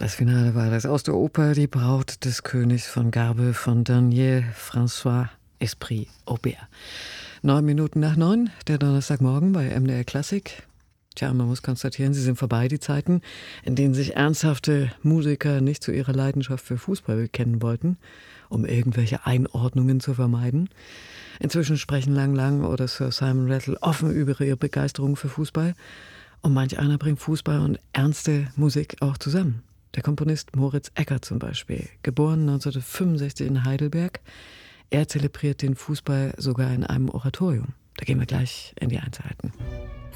Das Finale war das aus der Oper Die Braut des Königs von Garbe von Dernier François Esprit Aubert. 9 Minuten nach 9, der Donnerstagmorgen bei MDR Klassik. Tja, man muss konstatieren, sie sind vorbei, die Zeiten, in denen sich ernsthafte Musiker nicht zu ihrer Leidenschaft für Fußball bekennen wollten, um irgendwelche Einordnungen zu vermeiden. Inzwischen sprechen Lang Lang oder Sir Simon Rattle offen über ihre Begeisterung für Fußball. Und manch einer bringt Fußball und ernste Musik auch zusammen. Der Komponist Moritz Eckert zum Beispiel, geboren 1965 in Heidelberg. Er zelebriert den Fußball sogar in einem Oratorium. Da gehen wir gleich in die Einzelheiten.